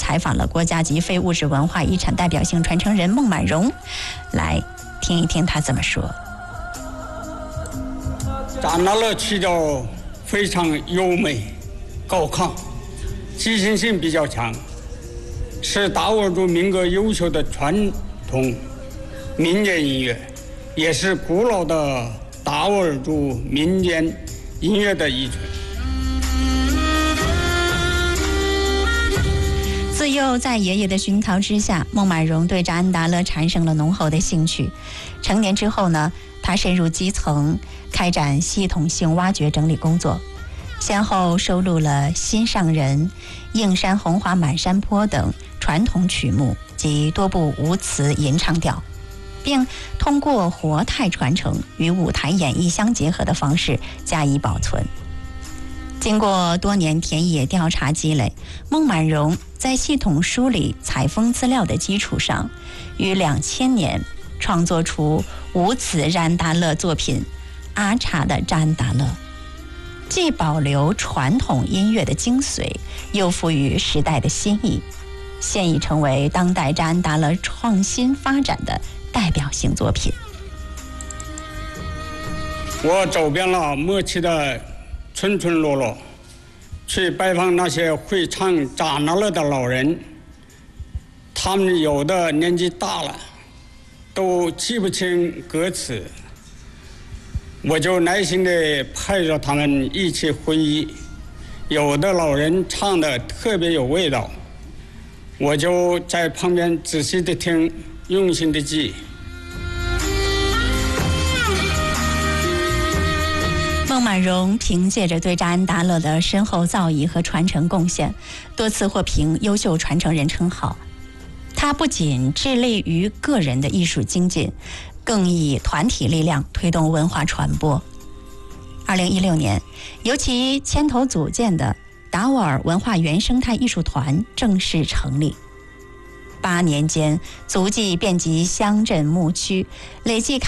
采访了国家级非物质文化遗产代表性传承人孟满荣，来听一听他怎么说。 扎那勒曲调非常优美高亢，即兴性比较强，是达斡尔族民歌优秀的传统民间音乐，也是古老的达斡尔族民间音乐的遗存。 自幼在爷爷的熏陶之下，孟满荣对扎恩达勒产生了浓厚的兴趣。成年之后呢，他深入基层，开展系统性挖掘整理工作，先后收录了《心上人》《映山红花满山坡》等传统曲目及多部无词吟唱调，并通过活态传承与舞台演绎相结合的方式加以保存。经过多年田野调查积累，孟满荣在系统梳理采风资料的基础上，于2000年创作出无词扎恩达勒作品《阿查的扎恩达勒》，既保留传统音乐的精髓，又赋予时代的新意，现已成为当代扎恩达勒创新发展的代表性作品。 我走遍了莫奇的村村落落，去拜访那些会唱扎那勒的老人，他们有的年纪大了，都记不清歌词，我就耐心地陪着他们一起回忆。有的老人唱得特别有味道，我就在旁边仔细地听，用心地记。 孟满荣凭借着对扎恩达勒的深厚造诣和传承贡献，多次获评优秀传承人称号。他不仅致力于个人的艺术精进，更以团体力量推动文化传播。2016年，由其牵头组建的达斡尔文化原生态艺术团正式成立。8年间，足迹遍及乡镇牧区，累计